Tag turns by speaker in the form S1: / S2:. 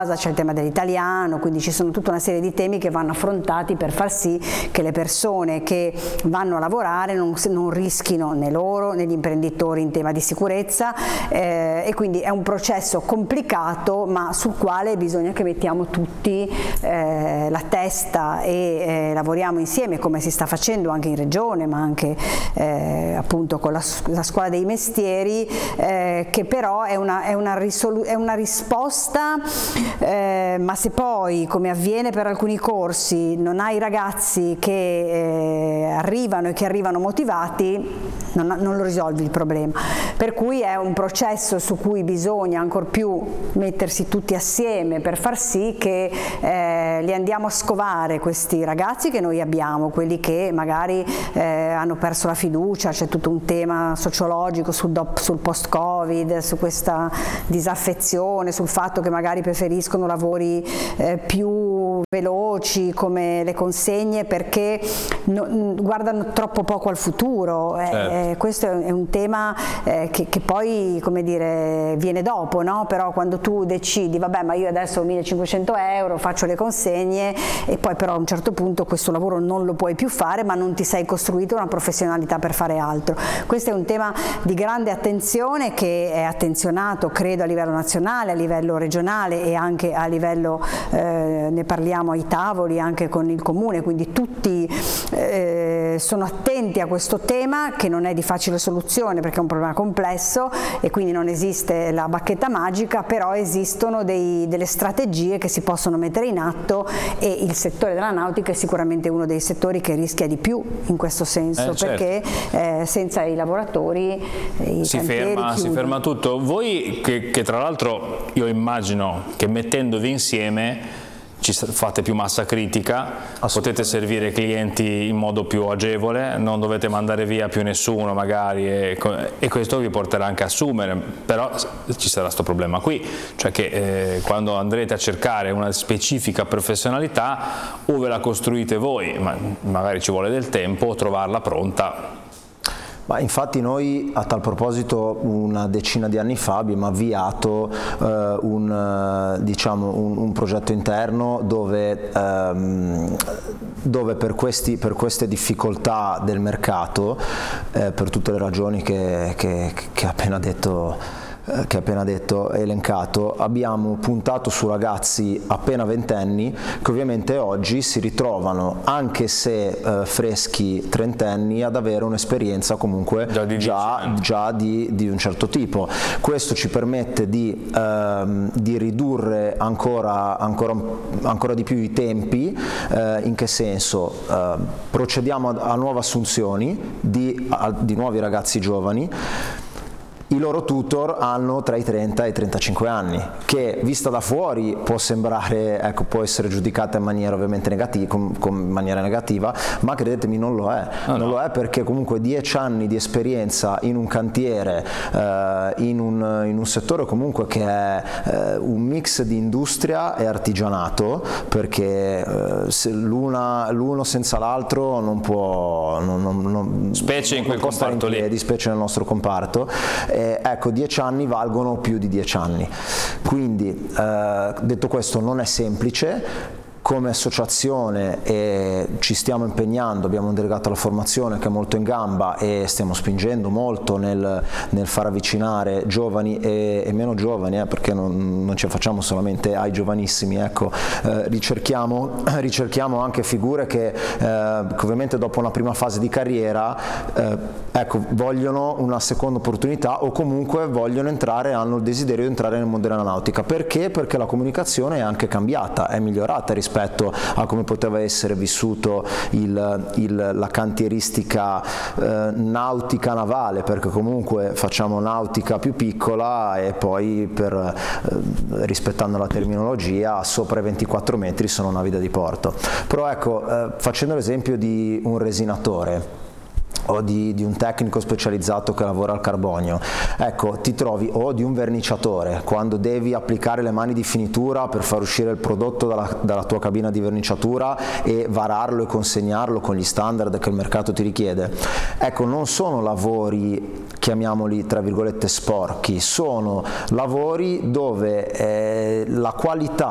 S1: c'è il tema dell'italiano, quindi ci sono tutta una serie di temi che vanno affrontati per far sì che le persone che vanno a lavorare non rischino né loro né gli imprenditori in tema di sicurezza, e quindi è un processo complicato, ma sul quale bisogna che mettiamo tutti la testa e lavoriamo insieme, come si sta facendo anche in regione, ma anche appunto con la scuola dei mestieri, che però è una risposta. Ma se poi, come avviene per alcuni corsi, non hai ragazzi che arrivano e che arrivano motivati, non lo risolvi il problema. Per cui è un processo su cui bisogna ancor più mettersi tutti assieme per far sì che li andiamo a scovare questi ragazzi che noi abbiamo, quelli che magari hanno perso la fiducia. C'è tutto un tema sociologico sul post-Covid, su questa disaffezione, sul fatto che magari preferiscono lavori più veloci come le consegne, perché guardano troppo poco al futuro.
S2: Certo.
S1: Questo è un tema che poi, come dire, viene dopo, no? Però quando tu decidi, vabbè, ma io adesso ho 1.500 euro, faccio le consegne, e poi però a un certo punto questo lavoro non lo puoi più fare, ma non ti sei costruito una professionalità per fare altro. Questo è un tema di grande attenzione, che è attenzionato, credo, a livello nazionale, a livello regionale e anche a livello, ne parliamo ai tavoli anche con il comune, quindi tutti sono attenti a questo tema, che non è di facile soluzione perché è un problema complesso e quindi non esiste la bacchetta magica, però esistono delle strategie che si possono mettere in atto, e il settore della nautica è sicuramente uno dei settori che rischia di più in questo senso,
S2: certo.
S1: Perché senza i lavoratori i
S2: si
S1: cantieri
S2: ferma tutto. Voi che tra l'altro io immagino che mettendovi insieme ci fate più massa critica, potete servire i clienti in modo più agevole, non dovete mandare via più nessuno magari, e questo vi porterà anche a assumere. Però ci sarà questo problema qui, cioè che quando andrete a cercare una specifica professionalità, o ve la costruite voi, ma magari ci vuole del tempo, trovarla pronta.
S3: Ma infatti noi a tal proposito una decina di anni fa abbiamo avviato un progetto interno dove per queste difficoltà del mercato, per tutte le ragioni che ha appena detto e elencato, abbiamo puntato su ragazzi appena ventenni che ovviamente oggi si ritrovano, anche se freschi trentenni, ad avere un'esperienza comunque già di un certo tipo. Questo ci permette di ridurre ancora di più i tempi. In che senso? Procediamo a nuove assunzioni di nuovi ragazzi giovani. I loro tutor hanno tra i 30 e i 35 anni, che vista da fuori può sembrare, può essere giudicata in maniera ovviamente negativa, in maniera negativa, ma credetemi non lo è. Lo è perché comunque 10 anni di esperienza in un cantiere, in un settore comunque che è un mix di industria e artigianato, perché l'uno senza l'altro non può,
S2: specie in quel comparto lì,
S3: specie nel nostro comparto. 10 anni valgono più di 10 anni. Quindi detto questo, non è semplice. Come associazione ci stiamo impegnando, abbiamo un delegato alla formazione che è molto in gamba e stiamo spingendo molto nel far avvicinare giovani e meno giovani, perché non ci facciamo solamente ai giovanissimi, ricerchiamo anche figure che ovviamente dopo una prima fase di carriera vogliono una seconda opportunità, o comunque hanno il desiderio di entrare nel mondo della nautica. Perché? Perché la comunicazione è anche cambiata, è migliorata rispetto a come poteva essere vissuto la cantieristica nautica navale, perché comunque facciamo nautica più piccola e poi rispettando la terminologia sopra i 24 metri sono navi da diporto. Però facendo l'esempio di un resinatore o di un tecnico specializzato che lavora al carbonio, ti trovi, o di un verniciatore, quando devi applicare le mani di finitura per far uscire il prodotto dalla tua cabina di verniciatura e vararlo e consegnarlo con gli standard che il mercato ti richiede. Non sono lavori, chiamiamoli tra virgolette sporchi, sono lavori dove la qualità